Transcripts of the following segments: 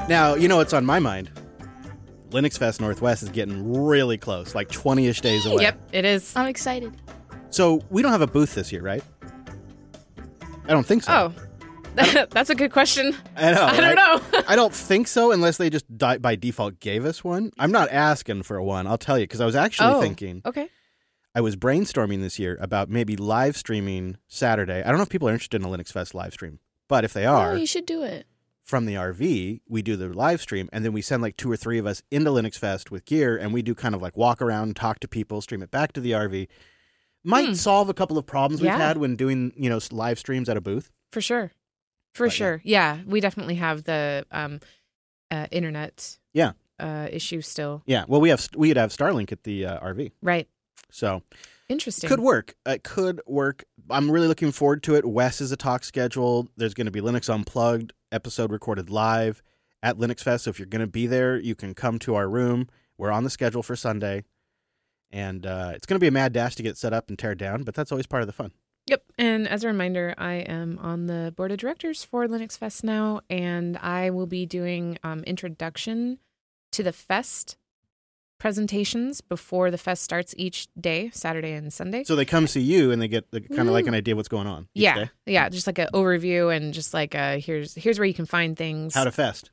Now, you know what's on my mind? Linux Fest Northwest is getting really close, like 20-ish days away. Yep, it is. I'm excited. So we don't have a booth this year, right? I don't think so. Oh, that's a good question. I know. I don't know. I don't think so unless they just by default gave us one. I'm not asking for one, I'll tell you, because I was actually thinking. Okay. I was brainstorming this year about maybe live streaming Saturday. I don't know if people are interested in a Linux Fest live stream, but if they are, you should do it. From the RV, we do the live stream, and then we send like 2 or 3 of us into Linux Fest with gear, and we do kind of like walk around, talk to people, stream it back to the RV. Might solve a couple of problems we've had when doing, live streams at a booth. For sure. For sure. Yeah, we definitely have the internet issue still. Yeah, well, we'd have Starlink at the RV. Right. So interesting. Could work. It could work. I'm really looking forward to it. Wes is a talk scheduled. There's going to be Linux Unplugged episode recorded live at Linux Fest. So if you're going to be there, you can come to our room. We're on the schedule for Sunday. And it's going to be a mad dash to get set up and tear down, but that's always part of the fun. Yep. And as a reminder, I am on the board of directors for Linux Fest now, and I will be doing introduction to the fest presentations before the fest starts each day, Saturday and Sunday. So they come see you and they get kind of like an idea of what's going on. Yeah. Yeah. Just like an overview and just like here's where you can find things. How to fest.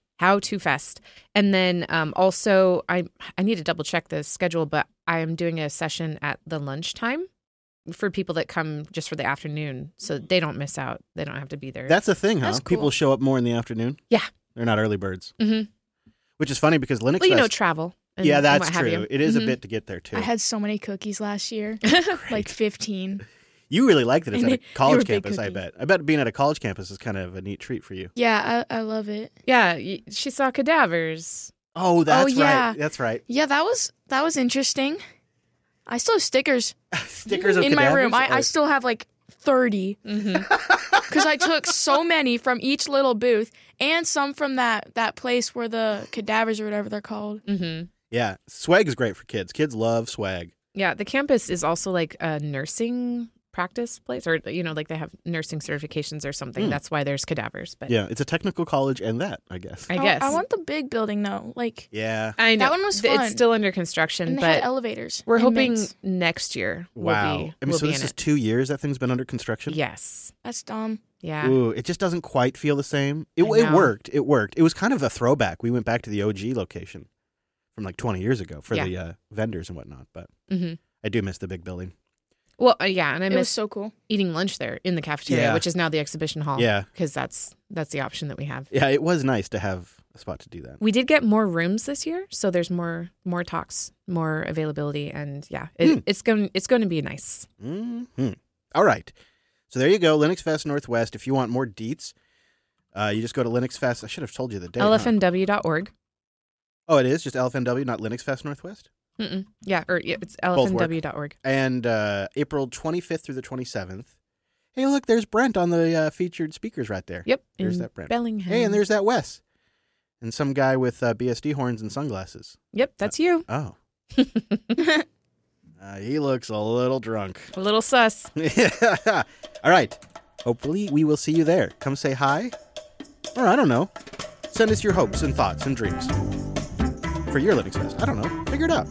And then also I need to double check the schedule, but I am doing a session at the lunchtime for people that come just for the afternoon, so they don't miss out. They don't have to be there. That's the thing, huh? That's cool. People show up more in the afternoon? Yeah. They're not early birds. Mm-hmm. Which is funny because Linux Fest... travel. And that's true. It is a bit to get there, too. I had so many cookies last year, like 15. You really like that it's at a college big campus, I cookie. bet. I bet being at a college campus is kind of a neat treat for you. Yeah, I love it. Yeah, she saw cadavers. Oh, that's yeah. right. That's right. Yeah, that was interesting. I still have stickers Stickers of in my room. cadavers, I still have like 30 because I took so many from each little booth and some from that place where the cadavers or whatever they're called. Mm-hmm. Yeah, swag is great for kids. Kids love swag. Yeah, the campus is also like a nursing practice place, or like they have nursing certifications or something. That's why there's cadavers. But yeah, it's a technical college and that, I guess. I guess. I want the big building though. Like yeah, I know that one was fun. It's still under construction, and they but had elevators. we're and hoping mints. next year. Wow. So this is 2 years that thing's been under construction? Yes. That's dumb. Yeah. Ooh, it just doesn't quite feel the same. It know. worked. It worked. It was kind of a throwback. We went back to the OG location from like 20 years ago for the vendors and whatnot. But I do miss the big building. Well, yeah, and I It was miss so cool. eating lunch there in the cafeteria, which is now the exhibition hall. Yeah. Because that's the option that we have. Yeah, it was nice to have a spot to do that. We did get more rooms this year, so there's more talks, more availability, and it's going to be nice. Mm-hmm. All right. So there you go, Linux Fest Northwest. If you want more deets, you just go to Linux Fest. I should have told you the date. LFNW.org. Oh, it is? Just LFNW, not Linux Fest Northwest? Mm-mm. Yeah, it's LFNW.org. And April 25th through the 27th. Hey, look, there's Brent on the featured speakers right there. Yep. There's that Brent. Bellingham. Hey, and there's that Wes. And some guy with BSD horns and sunglasses. Yep, that's you. Oh. He looks a little drunk. A little sus. All right. Hopefully we will see you there. Come say hi. Or I don't know. Send us your hopes and thoughts and dreams. For your Linux Fest. I don't know. Figure it out.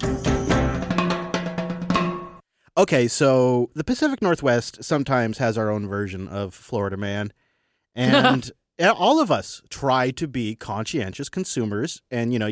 Okay, so the Pacific Northwest sometimes has our own version of Florida Man. And all of us try to be conscientious consumers and,